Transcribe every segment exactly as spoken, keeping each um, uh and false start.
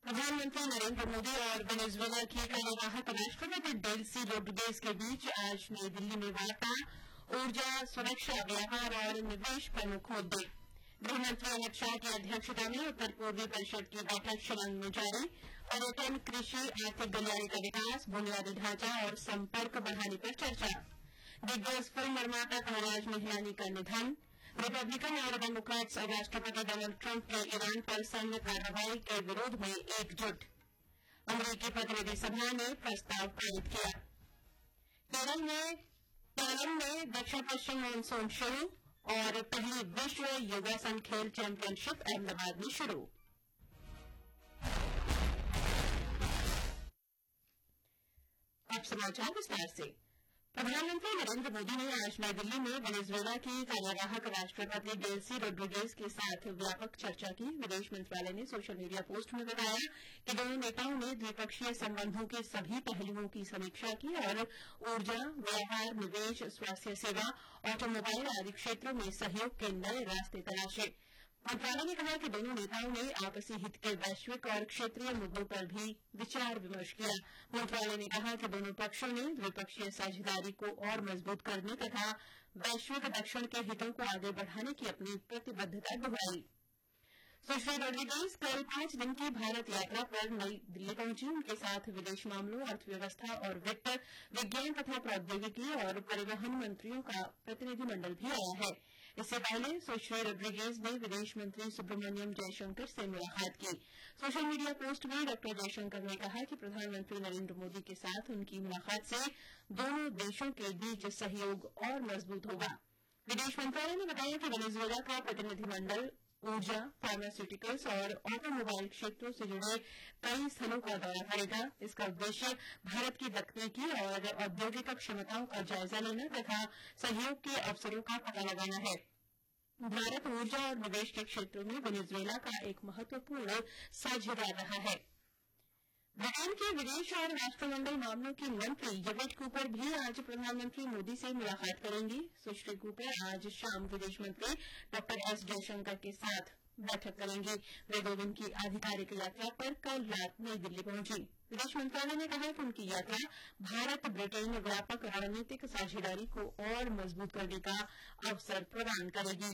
प्रधानमंत्री नरेंद्र मोदी और वेनेजुएला की कार्यवाहक राष्ट्रपति डेल्सी रोड्रिगेज के बीच आज नई दिल्ली में वार्ता। ऊर्जा, सुरक्षा, व्यापार और निवेश प्रमुख मुद्दे। गृहमंत्री अमित शाह की अध्यक्षता में उत्तर पूर्वी परिषद की बैठक शिलांग में जारी। पर्यटन, कृषि, आर्थिक गलियारे का विकास, बुनियादी ढांचा और संपर्क बढ़ाने पर चर्चा। दिग्गज फिल्म निर्माता कमराज निहलानी का निधन। रिपब्लिकन और डेमोक्रेट्स राष्ट्रपति डोनाल्ड ट्रंप की ईरान पर सैन्य कार्रवाई के विरोध में एकजुट। अमरीकी प्रतिनिधि सभा ने प्रस्ताव पारित किया। केरल में केरल में दक्षिण पश्चिम मानसून शुरू और पहली विश्व योगासन खेल चैंपियनशिप अहमदाबाद में शुरू। अब समाचार विस्तार से। प्रधानमंत्री नरेंद्र मोदी ने आज नई दिल्ली में वेनेजुएला की कार्यवाहक राष्ट्रपति डेल्सी रोड्रिगेज के साथ व्यापक चर्चा की। विदेश मंत्रालय ने सोशल मीडिया पोस्ट में बताया कि दोनों नेताओं ने द्विपक्षीय संबंधों के सभी पहलुओं की समीक्षा की और ऊर्जा, व्यापार, निवेश, स्वास्थ्य सेवा, ऑटोमोबाइल आदि क्षेत्रों में सहयोग के नए रास्ते तलाशे। मंत्रालय ने कहा कि दोनों नेताओं ने आपसी हित के वैश्विक और क्षेत्रीय मुद्दों पर भी विचार विमर्श किया। मंत्रालय ने कहा कि दोनों पक्षों ने द्विपक्षीय साझेदारी को और मजबूत करने तथा वैश्विक दक्षिण के हितों को आगे बढ़ाने की अपनी प्रतिबद्धता दोहराई। सुश्री रोड्रिगेज कल पांच दिन की भारत यात्रा पर नई दिल्ली पहुंची। उनके साथ विदेश मामलों, अर्थव्यवस्था और वित्त, विज्ञान तथा प्रौद्योगिकी और परिवहन मंत्रियों का प्रतिनिधिमंडल भी आया है। इससे पहले सुश्री रोड्रिगेज ने विदेश मंत्री सुब्रमण्यम जयशंकर से मुलाकात की। सोशल मीडिया पोस्ट में डॉ जयशंकर ने कहा कि प्रधानमंत्री नरेंद्र मोदी के साथ उनकी मुलाकात से दोनों देशों के बीच सहयोग और मजबूत होगा। विदेश मंत्रालय ने बताया कि वेनेजुएला का प्रतिनिधिमंडल ऊर्जा, फार्मास्यूटिकल्स और ऑटोमोबाइल क्षेत्रों से जुड़े कई स्थलों का दौरा करेगा। इसका उद्देश्य भारत की तकनीकी और औद्योगिक क्षमताओं का जायजा लेना तथा सहयोग के अवसरों का पता लगाना है। भारत ऊर्जा और निवेश के क्षेत्रों में वेनेजुएला का एक महत्वपूर्ण साझेदार रहा है। ब्रिटेन के विदेश और राष्ट्रमंडल मामलों की मंत्री यवेट कूपर भी आज प्रधानमंत्री मोदी से मुलाकात करेंगी। सुश्री कूपर आज शाम विदेश मंत्री डॉ एस जयशंकर के साथ बैठक करेंगी। वे दो दिन की आधिकारिक यात्रा पर कल रात नई दिल्ली पहुंची। विदेश मंत्रालय ने कहा कि उनकी यात्रा भारत ब्रिटेन व्यापक रणनीतिक साझेदारी को और मजबूत करने का अवसर प्रदान करेगी।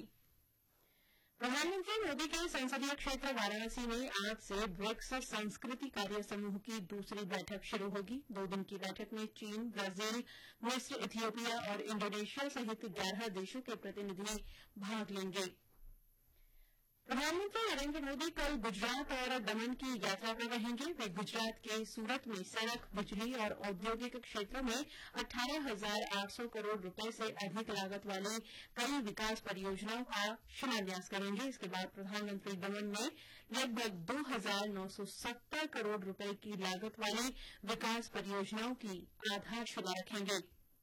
प्रधानमंत्री मोदी के संसदीय क्षेत्र वाराणसी में आज से ब्रिक्स संस्कृति कार्य समूह की दूसरी बैठक शुरू होगी। दो दिन की बैठक में चीन, ब्राजील, मिस्र, इथियोपिया और इंडोनेशिया सहित ग्यारह देशों के प्रतिनिधि भाग लेंगे। प्रधानमंत्री नरेंद्र मोदी कल गुजरात और दमन की यात्रा पर रहेंगे। वे गुजरात के सूरत में सड़क, बिजली और औद्योगिक क्षेत्रों में अठारह हजार आठ सौ करोड़ रुपए से अधिक लागत वाली कई विकास परियोजनाओं का शिलान्यास करेंगे। इसके बाद प्रधानमंत्री दमन में लगभग दो हजार नौ सौ सत्तर करोड़ रुपए की लागत वाली विकास परियोजनाओं की आधारशिला रखेंगे।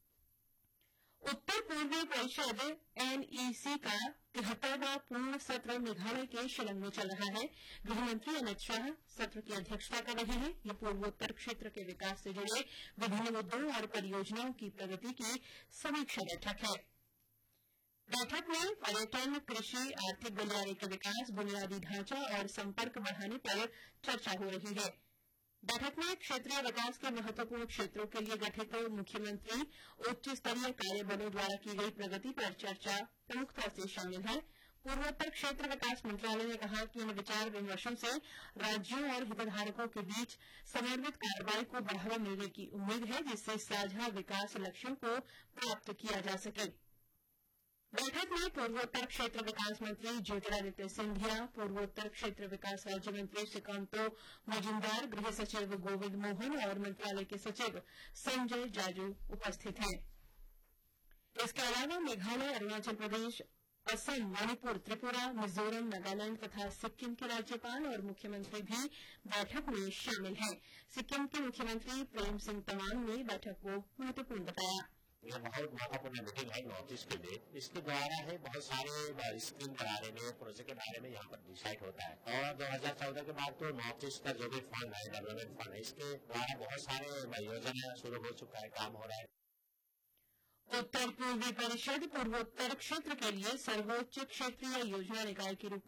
उत्तर पूर्वी परिषद एनईसी का तिहत्तरवां पूर्ण सत्र मेघालय के शिलंग में चल रहा है। गृहमंत्री अमित शाह सत्र की अध्यक्षता कर रहे हैं। यह पूर्वोत्तर क्षेत्र के विकास से जुड़े विभिन्न मुद्दों और परियोजनाओं की प्रगति की समीक्षा बैठक है। बैठक में पर्यटन, कृषि, आर्थिक गलियारे के विकास, बुनियादी ढांचा और संपर्क बढ़ाने पर चर्चा हो रही है। बैठक में क्षेत्रीय विकास के महत्वपूर्ण क्षेत्रों के लिए गठित मुख्यमंत्री उच्च स्तरीय कार्यबलों द्वारा की गई प्रगति पर चर्चा प्रमुखता से शामिल है। पूर्वोत्तर क्षेत्र विकास मंत्रालय ने कहा कि इन विचार विमर्शों से राज्यों और हितधारकों के बीच समन्वित कार्रवाई को बढ़ावा मिलने की उम्मीद है, जिससे साझा विकास लक्ष्यों को प्राप्त किया जा सके। बैठक में पूर्वोत्तर क्षेत्र विकास मंत्री ज्योतिरादित्य सिंधिया, पूर्वोत्तर क्षेत्र विकास राज्य मंत्री श्रीकांतो मजूमदार, गृह सचिव गोविंद मोहन और मंत्रालय के सचिव संजय जाजू उपस्थित हैं। इसके अलावा मेघालय, अरुणाचल प्रदेश, असम, मणिपुर, त्रिपुरा, मिजोरम, नागालैंड तथा सिक्किम के राज्यपाल और मुख्यमंत्री भी बैठक में शामिल हैं। सिक्किम के मुख्यमंत्री प्रेम सिंह तमांग ने बैठक को महत्वपूर्ण बताया। यह बहुत महत्वपूर्ण मीटिंग है नॉर्थ ईस्ट के लिए। इसके द्वारा है बहुत सारे स्कीम के बारे में, प्रोजेक्ट के बारे में यहाँ पर डिसाइड होता है। और दो हजार चौदह के बाद तो नॉर्थ ईस्ट का जो भी फंड है, डेवलपमेंट फंड है, इसके द्वारा बहुत सारे योजना शुरू हो चुका है, काम हो रहा है। उत्तर पूर्वी परिषद पूर्वोत्तर क्षेत्र के लिए सर्वोच्च क्षेत्रीय योजना निकाय के रूप